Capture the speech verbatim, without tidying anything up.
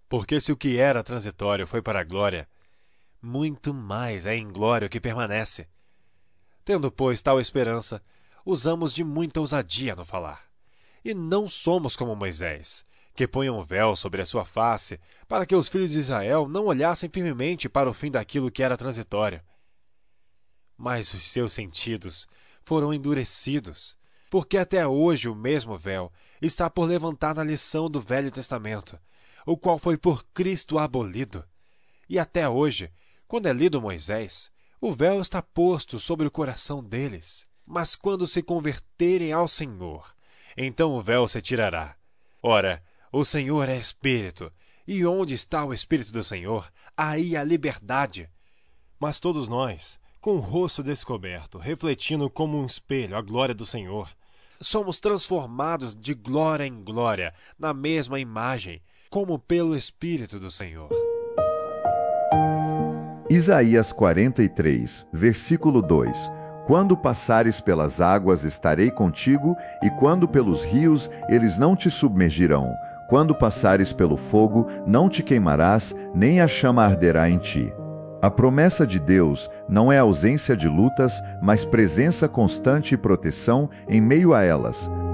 Porque se o que era transitório foi para a glória, muito mais é em glória o que permanece. Tendo, pois, tal esperança, usamos de muita ousadia no falar. E não somos como Moisés, que põe um véu sobre a sua face, para que os filhos de Israel não olhassem firmemente para o fim daquilo que era transitório. Mas os seus sentidos foram endurecidos, porque até hoje o mesmo véu está por levantar na lição do Velho Testamento, o qual foi por Cristo abolido. E até hoje, quando é lido Moisés, o véu está posto sobre o coração deles. Mas quando se converterem ao Senhor, então o véu se tirará. Ora, o Senhor é Espírito, e onde está o Espírito do Senhor, aí há liberdade. Mas todos nós, com o rosto descoberto, refletindo como um espelho a glória do Senhor, somos transformados de glória em glória, na mesma imagem, como pelo Espírito do Senhor. Isaías quarenta e três, versículo dois. Quando passares pelas águas, estarei contigo, e quando pelos rios, eles não te submergirão. Quando passares pelo fogo, não te queimarás, nem a chama arderá em ti. A promessa de Deus não é ausência de lutas, mas presença constante e proteção em meio a elas.